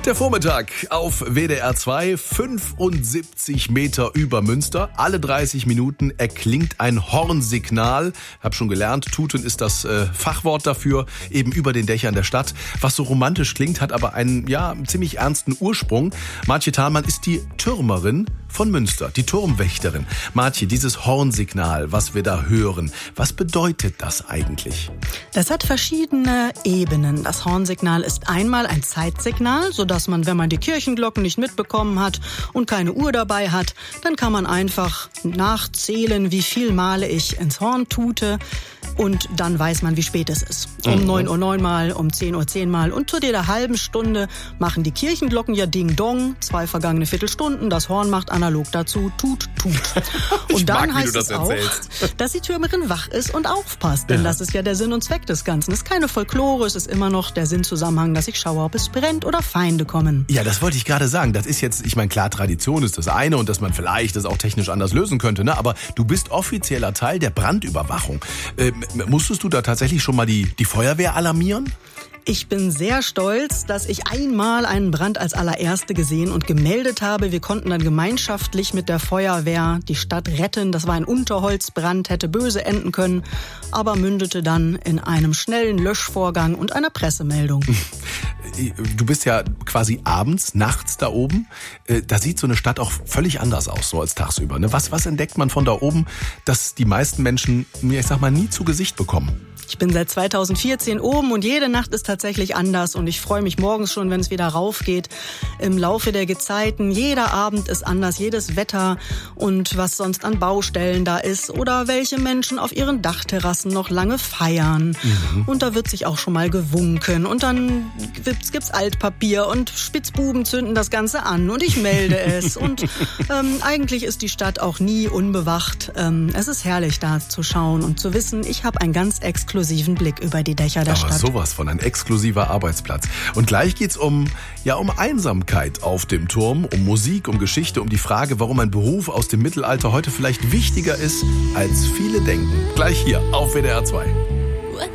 Der Vormittag auf WDR 2, 75 Meter über Münster. Alle 30 Minuten erklingt ein Hornsignal. Hab schon gelernt, Tuten ist das Fachwort dafür, eben über den Dächern der Stadt. Was so romantisch klingt, hat aber einen ziemlich ernsten Ursprung. Martje Thalmann ist die Türmerin von Münster, die Turmwächterin. Martje, dieses Hornsignal, was wir da hören, was bedeutet das eigentlich? Das hat verschiedene Ebenen. Das Hornsignal ist einmal ein Zeitsignal, sodass man, wenn man die Kirchenglocken nicht mitbekommen hat und keine Uhr dabei hat, dann kann man einfach nachzählen, wie viel Male ich ins Horn tute. Und dann weiß man, wie spät es ist. Um 9:09 Mal, um 10:10 Mal. Und zu jeder halben Stunde machen die Kirchenglocken ja Ding-Dong. 2 vergangene Viertelstunden. Das Horn macht analog dazu Tut, Tut. Und dann heißt es auch, dass die Türmerin wach ist und aufpasst. Denn das ist ja der Sinn und Zweck des Ganzen. Es ist keine Folklore, es ist immer noch der Sinnzusammenhang, dass ich schaue, ob es brennt oder Feinde kommen. Ja, das wollte ich gerade sagen. Das ist jetzt, ich meine, klar, Tradition ist das eine und dass man vielleicht das auch technisch anders lösen könnte, ne? Aber du bist offizieller Teil der Brandüberwachung. Musstest du da tatsächlich schon mal die Feuerwehr alarmieren? Ich bin sehr stolz, dass ich einmal einen Brand als allererste gesehen und gemeldet habe. Wir konnten dann gemeinschaftlich mit der Feuerwehr die Stadt retten. Das war ein Unterholzbrand, hätte böse enden können, aber mündete dann in einem schnellen Löschvorgang und einer Pressemeldung. Du bist ja quasi abends, nachts da oben. Da sieht so eine Stadt auch völlig anders aus, so als tagsüber. Ne? Was entdeckt man von da oben, dass die meisten Menschen, ich sag mal, nie zu Gesicht bekommen? Ich bin seit 2014 oben und jede Nacht ist tatsächlich anders und ich freue mich morgens schon, wenn es wieder raufgeht. Im Laufe der Gezeiten, jeder Abend ist anders, jedes Wetter und was sonst an Baustellen da ist oder welche Menschen auf ihren Dachterrassen noch lange feiern. Und da wird sich auch schon mal gewunken und dann gibt's Altpapier und Spitzbuben zünden das Ganze an und ich melde es. Und eigentlich ist die Stadt auch nie unbewacht. Es ist herrlich, da zu schauen und zu wissen, ich habe ein ganz exklusiven Blick über die Dächer der Stadt. Aber sowas von ein exklusiver Arbeitsplatz. Und gleich geht's um Einsamkeit auf dem Turm, um Musik, um Geschichte, um die Frage, warum ein Beruf aus dem Mittelalter heute vielleicht wichtiger ist, als viele denken. Gleich hier auf WDR 2.